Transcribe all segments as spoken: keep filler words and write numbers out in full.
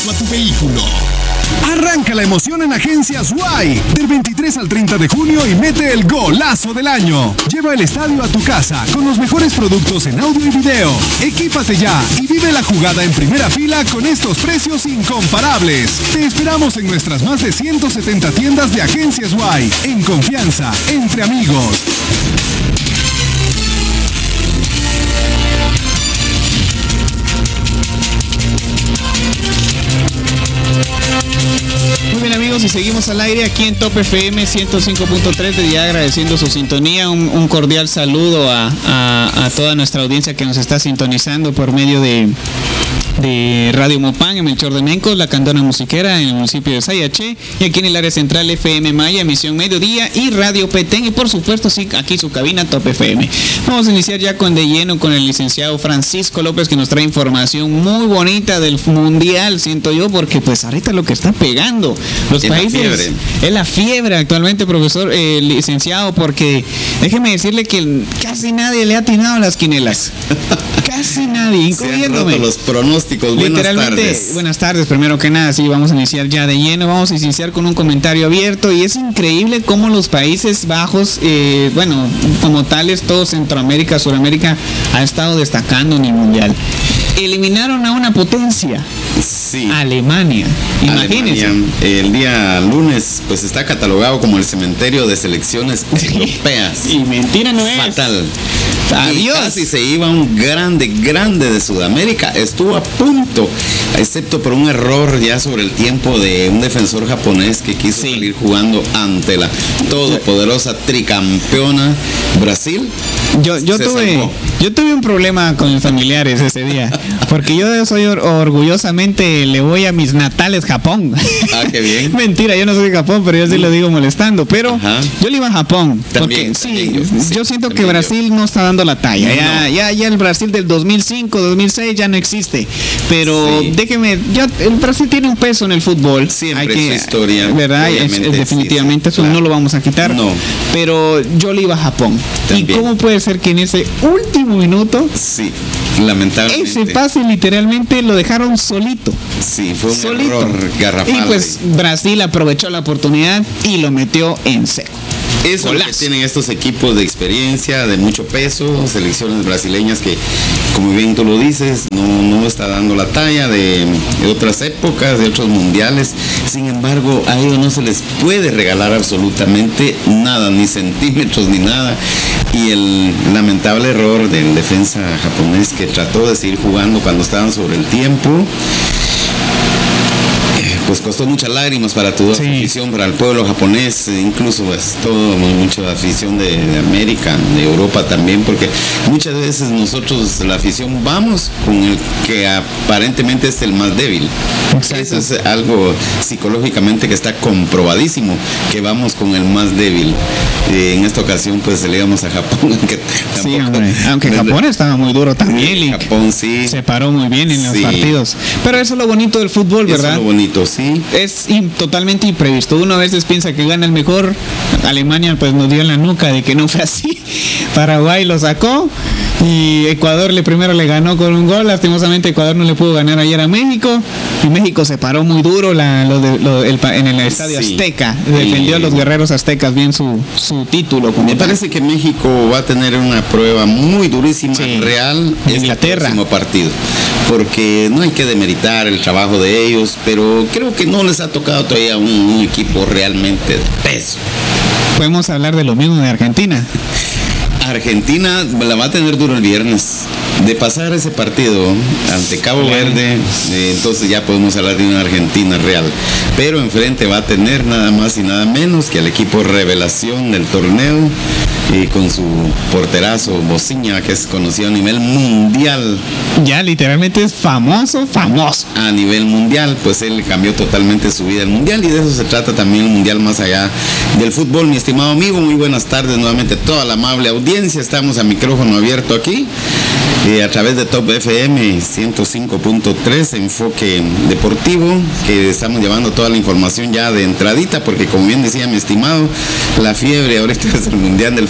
a tu vehículo. Arranca la emoción en Agencias Y del veintitrés al treinta de junio y mete el golazo del año. Lleva el estadio a tu casa con los mejores productos en audio y video. Equípate ya y vive la jugada en primera fila con estos precios incomparables. Te esperamos en nuestras más de ciento setenta tiendas de Agencias Y. En confianza, entre amigos. Muy bien, amigos, y seguimos al aire aquí en Top F M ciento cinco punto tres. De día agradeciendo su sintonía, un, un cordial saludo a, a, a toda nuestra audiencia que nos está sintonizando por medio de de Radio Mopán en Melchor de Mencos, La Candona Musiquera en el municipio de Sayaché, y aquí en el área central F M Maya, emisión mediodía, y Radio Petén, y por supuesto sí, aquí su cabina Top F M. Vamos a iniciar ya con de lleno con el licenciado Francisco López, que nos trae información muy bonita del mundial, siento yo, porque pues ahorita lo que está pegando los es países la fiebre. es la fiebre actualmente, profesor, eh, licenciado, porque déjeme decirle que casi nadie le ha atinado a las quinelas. Casi nadie, incluyéndome. Se han roto los pronósticos. Buenas Literalmente, tardes. Buenas tardes, primero que nada, sí, vamos a iniciar ya de lleno, vamos a iniciar con un comentario abierto, y es increíble cómo los Países Bajos, eh, bueno, como tales, todo Centroamérica, Suramérica, ha estado destacando en el Mundial. Eliminaron a una potencia. Sí. Alemania. Imagínense. Alemania, el día lunes, pues está catalogado como el cementerio de selecciones europeas. Y mentira no es. Fatal. Adiós. Y casi se iba un grande, grande de Sudamérica. Estuvo a punto, excepto por un error ya sobre el tiempo de un defensor japonés que quiso sí. salir jugando ante la todopoderosa tricampeona Brasil. Yo, yo tuve, salvó. yo tuve un problema con mis familiares ese día, porque yo soy or- orgullosamente le voy a mis natales Japón. Ah, qué bien. Mentira, yo no soy de Japón, pero yo sí lo digo molestando. Pero Ajá. yo le iba a Japón, también, porque también sí, yo, yo, sí, yo siento que yo. Brasil no está dando la talla. No. Ya, ya, ya el Brasil del dos mil cinco, dos mil seis ya no existe. Pero sí. déjeme, yo, el Brasil tiene un peso en el fútbol. Siempre Hay que, su historia. ¿verdad? Es, es, definitivamente sí, sí, eso claro. no lo vamos a quitar. No. Pero yo le iba a Japón. También. ¿Y cómo puede ser que en ese último minuto, sí, lamentablemente, ese pase literalmente lo dejaron solito? Sí, fue un solito. error garrafal. Y pues Brasil aprovechó la oportunidad y lo metió en seco. Eso es lo que tienen estos equipos de experiencia, de mucho peso, selecciones brasileñas que, como bien tú lo dices, no, no está dando la talla de, de otras épocas, de otros mundiales. Sin embargo, a ellos no se les puede regalar absolutamente nada, ni centímetros, ni nada. Y el lamentable error del defensa japonés que trató de seguir jugando cuando estaban sobre el tiempo, pues costó muchas lágrimas para toda sí. la afición, para el pueblo japonés, incluso pues todo, mucha afición de, de América, de Europa también, porque muchas veces nosotros, la afición, vamos con el que aparentemente es el más débil. Exacto. Eso es algo psicológicamente que está comprobadísimo, que vamos con el más débil. Eh, en esta ocasión pues le íbamos a Japón, aunque sí, hombre. Aunque Japón estaba muy duro también, y Japón sí se paró muy bien en los sí. partidos. Pero eso es lo bonito del fútbol, ¿verdad? Eso es lo bonito, sí. Es in, totalmente imprevisto. Uno a veces piensa que gana el mejor. Alemania pues nos dio en la nuca de que no fue así. Paraguay lo sacó y Ecuador le primero le ganó con un gol. Lastimosamente Ecuador no le pudo ganar ayer a México, y México se paró muy duro la, lo de, lo, el, en el estadio sí. Azteca. Defendió a los guerreros aztecas bien su, su título. Me tal. parece que México va a tener una prueba muy durísima, sí. real, en Inglaterra. el próximo partido, porque no hay que demeritar el trabajo de ellos, pero creo que no les ha tocado todavía un, un equipo realmente de peso. Podemos hablar de lo mismo de Argentina. Argentina la va a tener duro el viernes. De pasar ese partido ante Cabo Verde, eh, entonces ya podemos hablar de una Argentina real. Pero enfrente va a tener nada más y nada menos que al equipo revelación del torneo, y con su porterazo Bociña, que es conocido a nivel mundial. Ya literalmente es famoso, famoso. A nivel mundial, pues él cambió totalmente su vida al mundial, y de eso se trata también el mundial, más allá del fútbol. Mi estimado amigo, muy buenas tardes nuevamente a toda la amable audiencia. Estamos a micrófono abierto aquí, eh, a través de Top F M ciento cinco punto tres, enfoque deportivo, que estamos llevando toda la información ya de entradita, porque como bien decía mi estimado, la fiebre ahorita es el mundial del fútbol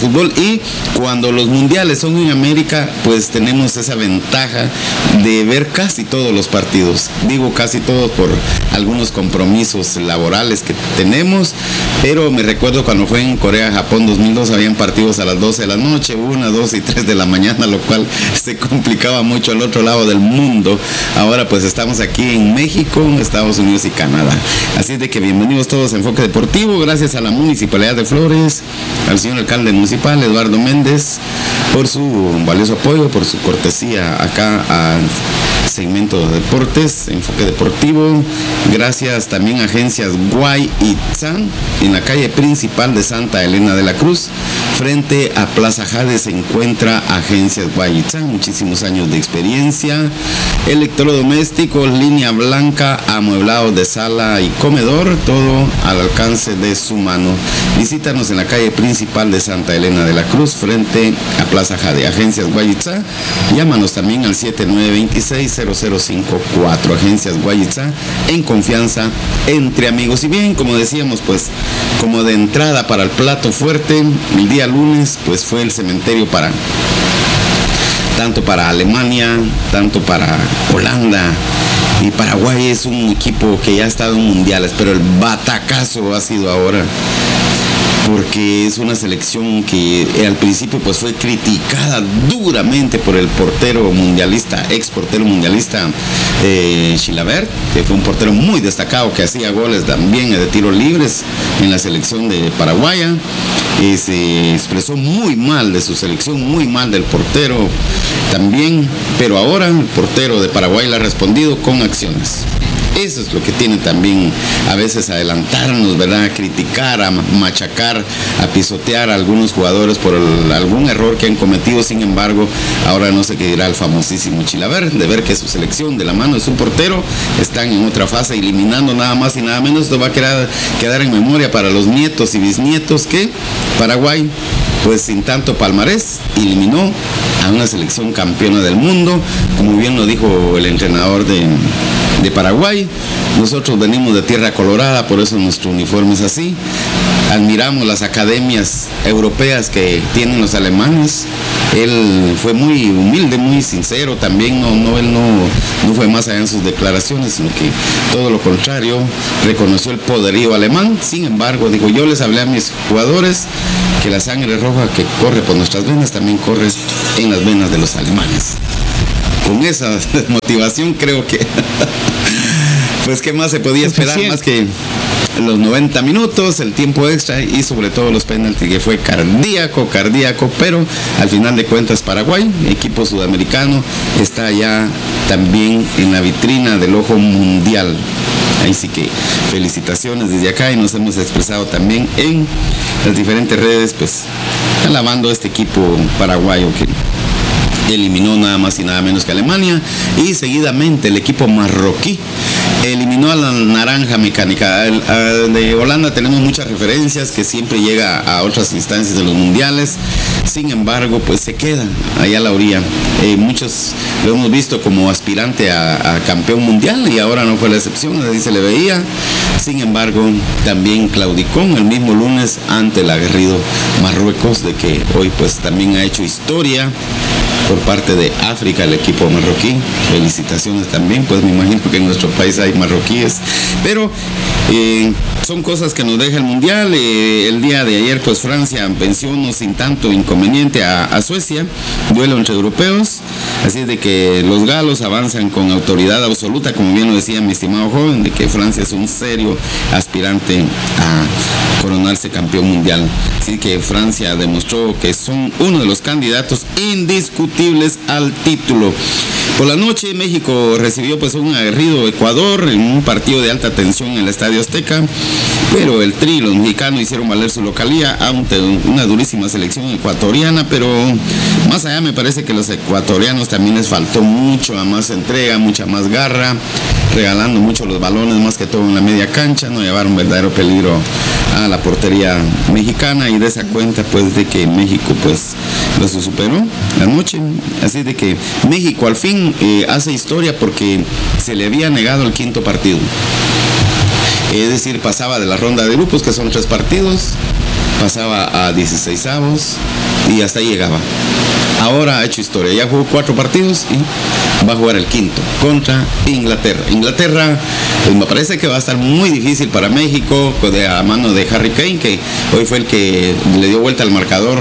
fútbol, y cuando los mundiales son en América, pues tenemos esa ventaja de ver casi todos los partidos. Digo casi todos por algunos compromisos laborales que tenemos, pero me recuerdo cuando fue en Corea, Japón dos mil dos, habían partidos a las doce de la noche, una, dos y tres de la mañana, lo cual se complicaba mucho al otro lado del mundo. Ahora pues estamos aquí en México, Estados Unidos y Canadá. Así de que bienvenidos todos a Enfoque Deportivo, gracias a la Municipalidad de Flores, al señor alcalde municipal Eduardo Méndez por su valioso apoyo, por su cortesía acá a segmento de deportes, Enfoque Deportivo. Gracias también a Agencias Guayitza, en la calle principal de Santa Elena de la Cruz, frente a Plaza Jade, se encuentra Agencias Guayitza, muchísimos años de experiencia. Electrodomésticos, línea blanca, amueblados de sala y comedor, todo al alcance de su mano. Visítanos en la calle principal de Santa Elena de la Cruz, frente a Plaza Jade. Agencias Guayitza, llámanos también al siete nueve dos seis cero cero cinco cuatro. Agencias Guayitza, en confianza entre amigos. Y bien, como decíamos, pues como de entrada para el plato fuerte, el día lunes pues fue el cementerio para tanto para Alemania, tanto para Holanda. Y Paraguay es un equipo que ya ha estado en mundiales, pero el batacazo ha sido ahora, porque es una selección que al principio pues fue criticada duramente por el portero mundialista, ex portero mundialista eh, Chilavert, que fue un portero muy destacado, que hacía goles también de tiros libres en la selección de Paraguaya. Y se expresó muy mal de su selección, muy mal del portero también, pero ahora el portero de Paraguay le ha respondido con acciones. Eso es lo que tiene también a veces adelantarnos, ¿verdad? A criticar, a machacar, a pisotear a algunos jugadores por el, algún error que han cometido. Sin embargo, ahora no sé qué dirá el famosísimo Chilavert, de ver que su selección de la mano de su portero están en otra fase, eliminando nada más y nada menos. Esto va a quedar, quedar en memoria para los nietos y bisnietos que Paraguay, pues sin tanto palmarés, eliminó a una selección campeona del mundo, como bien lo dijo el entrenador de, de Paraguay. Nosotros venimos de tierra colorada, por eso nuestro uniforme es así. Admiramos las academias europeas que tienen los alemanes. Él fue muy humilde, muy sincero también, no, no, él no, no fue más allá en sus declaraciones, sino que todo lo contrario, reconoció el poderío alemán. Sin embargo, digo, yo les hablé a mis jugadores que la sangre roja que corre por nuestras venas también corre en las venas de los alemanes. Con esa motivación creo que pues qué más se podía esperar, más que los noventa minutos, el tiempo extra y sobre todo los penaltis, que fue cardíaco, cardíaco, pero al final de cuentas Paraguay, equipo sudamericano, está ya también en la vitrina del ojo mundial. Ahí sí que felicitaciones desde acá, y nos hemos expresado también en las diferentes redes, pues alabando a este equipo paraguayo que eliminó nada más y nada menos que Alemania, y seguidamente el equipo marroquí eliminó a la Naranja Mecánica. El, el de Holanda tenemos muchas referencias, que siempre llega a otras instancias de los mundiales. Sin embargo, pues se queda allá a la orilla. Eh, muchos lo hemos visto como aspirante a, a campeón mundial, y ahora no fue la excepción, así se le veía. Sin embargo, también claudicó el mismo lunes ante el aguerrido Marruecos, de que hoy pues también ha hecho historia por parte de África, el equipo marroquí. Felicitaciones también, pues me imagino que en nuestro país hay marroquíes, pero eh, son cosas que nos deja el mundial. Eh, el día de ayer pues Francia venció no sin tanto inconveniente a, a Suecia, duelo entre europeos, así de que los galos avanzan con autoridad absoluta, como bien lo decía mi estimado joven, de que Francia es un serio aspirante a coronarse campeón mundial. Así que Francia demostró que son uno de los candidatos indiscutibles al título. Por la noche México recibió pues un aguerrido Ecuador en un partido de alta tensión en el Estadio Azteca, pero el Tri, los mexicanos hicieron valer su localía ante una durísima selección ecuatoriana. Pero más allá, me parece que los ecuatorianos también les faltó mucho más entrega, mucha más garra, regalando mucho los balones, más que todo en la media cancha. No llevaron verdadero peligro a la portería mexicana, y de esa cuenta pues de que México pues los superó la noche. Así de que México al fin eh, hace historia, porque se le había negado el quinto partido. Es decir, pasaba de la ronda de grupos, que son tres partidos, pasaba a dieciseisavos y hasta ahí llegaba. Ahora ha hecho historia, ya jugó cuatro partidos y va a jugar el quinto contra Inglaterra. Inglaterra, pues me parece que va a estar muy difícil para México, pues de a mano de Harry Kane, que hoy fue el que le dio vuelta al marcador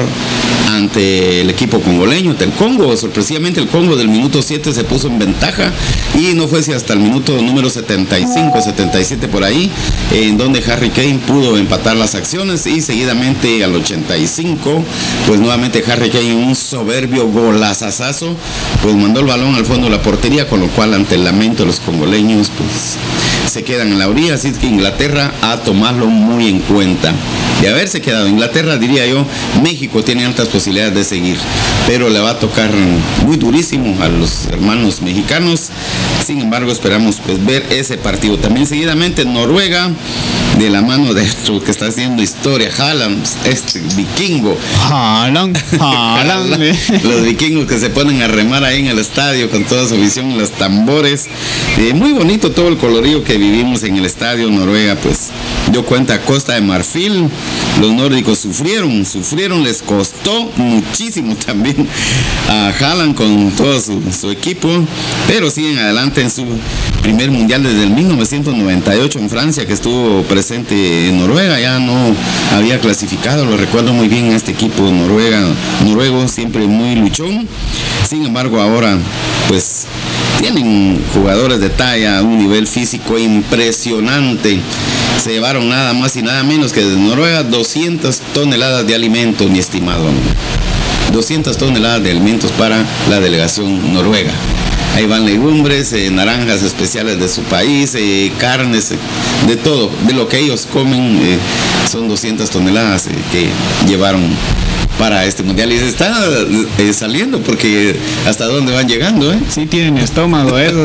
ante el equipo congoleño, del Congo. Sorpresivamente el Congo del minuto siete se puso en ventaja y no fue si hasta el minuto número setenta y cinco, setenta y siete por ahí, en donde Harry Kane pudo empatar las acciones, y seguidamente al ochenta y cinco, pues nuevamente Harry Kane, un soberbio golazazazo, pues mandó el balón al fondo de la portería, con lo cual ante el lamento de los congoleños pues se quedan en la orilla. Así que Inglaterra a tomarlo muy en cuenta. De haberse quedado Inglaterra, diría yo, México tiene altas posibilidades de seguir, pero le va a tocar muy durísimo a los hermanos mexicanos. Sin embargo, esperamos pues ver ese partido. También seguidamente Noruega, de la mano de esto que está haciendo historia, Haaland, este vikingo. Haaland, Haaland. Los vikingos que se ponen a remar ahí en el estadio con toda su visión, los tambores. Eh, muy bonito todo el colorido que vivimos en el estadio. Noruega pues dio cuenta a Costa de Marfil. Los nórdicos sufrieron, sufrieron, les costó muchísimo también a Haaland con todo su, su equipo, pero siguen adelante en su primer mundial desde el mil novecientos noventa y ocho en Francia, que estuvo presente en Noruega. Ya no había clasificado, lo recuerdo muy bien, este equipo noruega, noruego, siempre muy luchón. Sin embargo, ahora pues tienen jugadores de talla, un nivel físico impresionante. Se llevaron nada más y nada menos que desde Noruega doscientas toneladas de alimentos, mi estimado. doscientas toneladas de alimentos para la delegación noruega. Ahí van legumbres, eh, naranjas especiales de su país, eh, carnes, eh, de todo, de lo que ellos comen. Eh, son doscientas toneladas eh, que llevaron para este mundial, y se está eh, saliendo, porque hasta dónde van llegando, ¿eh? Sí tienen estómago, ¿eh?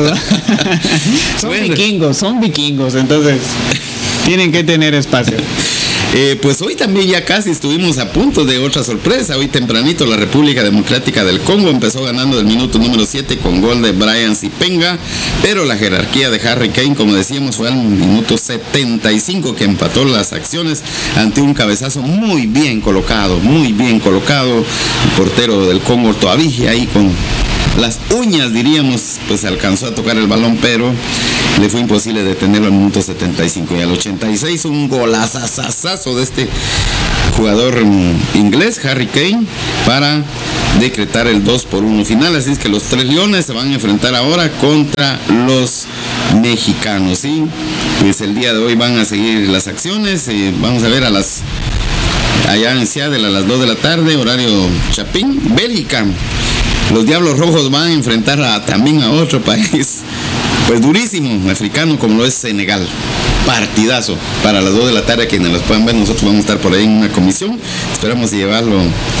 Son bueno. vikingos, son vikingos, entonces tienen que tener espacio. Eh, pues hoy también ya casi estuvimos a punto de otra sorpresa. Hoy tempranito la República Democrática del Congo empezó ganando el minuto número siete con gol de Brian Zipenga, pero la jerarquía de Harry Kane, como decíamos, fue al minuto setenta y cinco que empató las acciones ante un cabezazo muy bien colocado, muy bien colocado. El portero del Congo todavía ahí con las uñas, diríamos, pues alcanzó a tocar el balón, pero le fue imposible detenerlo al minuto setenta y cinco. Y al ochenta y seis un golazazazo de este jugador inglés, Harry Kane, para decretar el dos por uno final. Así es que los tres leones se van a enfrentar ahora contra los mexicanos, ¿sí? Pues el día de hoy van a seguir las acciones. Eh, vamos a ver a las allá en Seattle a las dos de la tarde, horario Chapín, Bélgica. Los Diablos Rojos van a enfrentar a, también a otro país, pues durísimo, africano, como lo es Senegal. Partidazo para las dos de la tarde, quienes los puedan ver. Nosotros vamos a estar por ahí en una comisión, esperamos llevarlo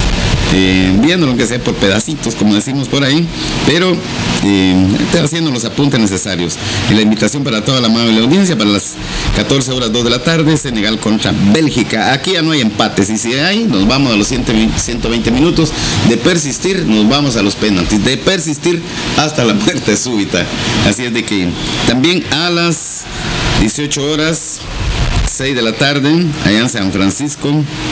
eh, viendo lo que sea por pedacitos, como decimos por ahí, pero eh, haciendo los apuntes necesarios. Y la invitación para toda la amable audiencia para las catorce horas, dos de la tarde, Senegal contra Bélgica. Aquí ya no hay empates, y si hay, nos vamos a los ciento veinte minutos. De persistir, nos vamos a los penaltis. De persistir hasta la muerte súbita. Así es de que también a las dieciocho horas, seis de la tarde, allá en San Francisco,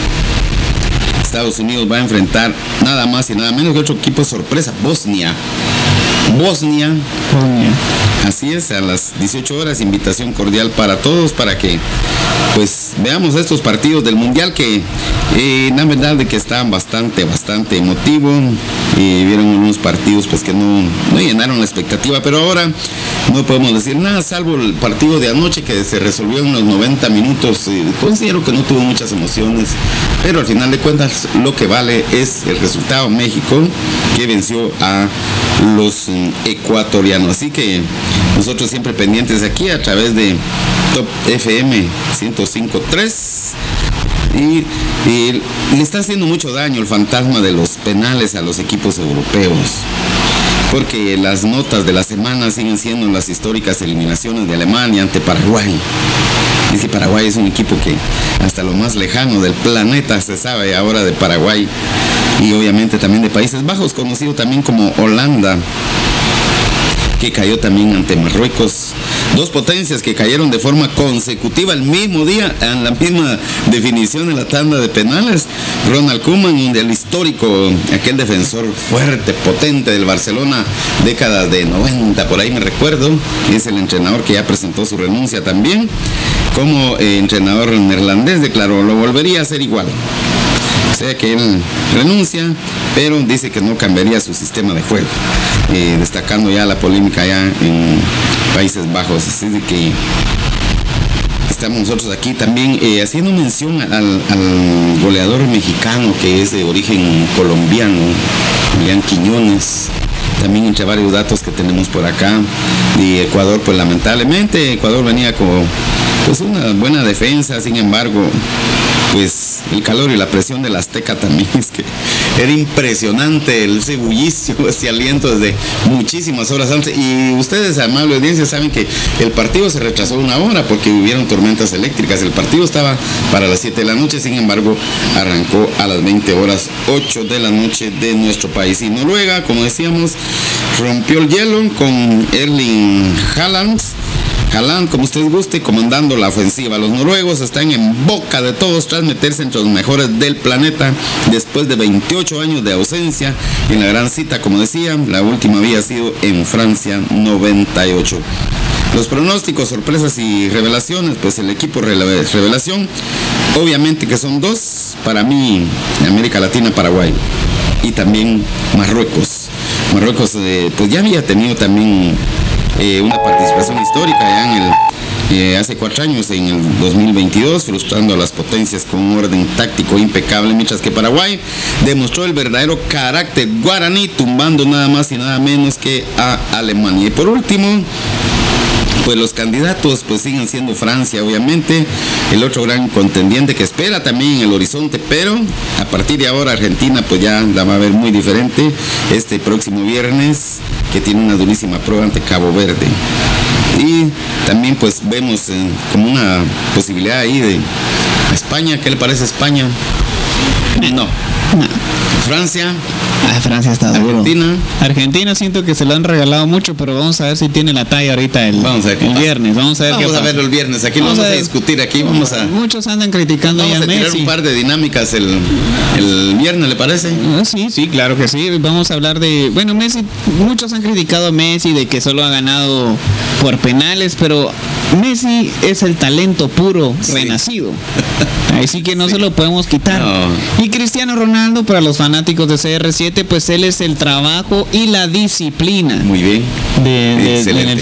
Estados Unidos va a enfrentar nada más y nada menos que otro equipo sorpresa, Bosnia. Bosnia. Bosnia. Así es, a las dieciocho horas, invitación cordial para todos, para que pues veamos estos partidos del mundial, que eh, la verdad de que están bastante, bastante emotivos. Eh, vieron unos partidos pues que no, no llenaron la expectativa, pero ahora no podemos decir nada, salvo el partido de anoche que se resolvió en los noventa minutos. Eh, considero que no tuvo muchas emociones, pero al final de cuentas lo que vale es el resultado. México, que venció a los eh, ecuatorianos. Así que nosotros siempre pendientes aquí a través de Top F M ciento cinco punto tres. Y, y le está haciendo mucho daño el fantasma de los penales a los equipos europeos, porque las notas de la semana siguen siendo las históricas eliminaciones de Alemania ante Paraguay. Es que Paraguay es un equipo que hasta lo más lejano del planeta se sabe ahora de Paraguay, y obviamente también de Países Bajos, conocido también como Holanda, que cayó también ante Marruecos Dos potencias que cayeron de forma consecutiva el mismo día en la misma definición en la tanda de penales. Ronald Koeman, mundial histórico, aquel defensor fuerte, potente del Barcelona, décadas de noventa, por ahí me recuerdo, es el entrenador que ya presentó su renuncia también. Como eh, entrenador neerlandés declaró, lo volvería a hacer igual. O sea que él renuncia, pero dice que no cambiaría su sistema de juego, eh, destacando ya la polémica ya en Países Bajos. Así de que estamos nosotros aquí también eh, haciendo mención al, al goleador mexicano que es de origen colombiano, Julián Quiñones. También entre varios datos que tenemos por acá. Y Ecuador, pues lamentablemente, Ecuador venía con pues una buena defensa, sin embargo, pues el calor y la presión del Azteca también es que era impresionante el ese bullicio, ese aliento desde muchísimas horas antes. Y ustedes, amable audiencia, saben que el partido se retrasó una hora porque hubieron tormentas eléctricas. El partido estaba para las siete de la noche, sin embargo, arrancó a las veinte horas, ocho de la noche de nuestro país. Y Noruega, como decíamos, rompió el hielo con Erling Haaland. Haaland, como usted guste, comandando la ofensiva. Los noruegos están en boca de todos tras meterse entre los mejores del planeta después de veintiocho años de ausencia en la gran cita, como decía, la última había sido en Francia noventa y ocho. Los pronósticos, sorpresas y revelaciones, pues el equipo revelación, obviamente que son dos, para mí, América Latina, Paraguay y también Marruecos. Marruecos, eh, pues ya había tenido también Eh, una participación histórica ya en el eh, hace cuatro años, en el dos mil veintidós, frustrando a las potencias con un orden táctico impecable, mientras que Paraguay demostró el verdadero carácter guaraní, tumbando nada más y nada menos que a Alemania. Y por último, pues los candidatos pues siguen siendo Francia, obviamente, el otro gran contendiente que espera también en el horizonte, pero a partir de ahora Argentina pues ya la va a ver muy diferente este próximo viernes, que tiene una durísima prueba ante Cabo Verde. Y también pues vemos eh, como una posibilidad ahí de España. ¿Qué le parece España? No. No. Francia. Ah, Francia está duro. Argentina. Argentina siento que se lo han regalado mucho, pero vamos a ver si tiene la talla ahorita el, vamos a ver el viernes. Vamos a ver vamos qué a pasa. verlo el viernes. Aquí vamos, vamos a, a discutir. Aquí vamos a. Muchos andan criticando vamos ya a tirar Messi. un par de dinámicas el, el viernes, ¿le parece? Ah, sí, sí, claro que sí. Vamos a hablar de. Bueno, Messi. Muchos han criticado a Messi de que solo ha ganado por penales, pero Messi es el talento puro, sí, renacido. Así que no sí. se lo podemos quitar. No. Y Cristiano Ronaldo, para los fanáticos de C R siete, pues él es el trabajo y la disciplina. Muy bien. De, de, en, el,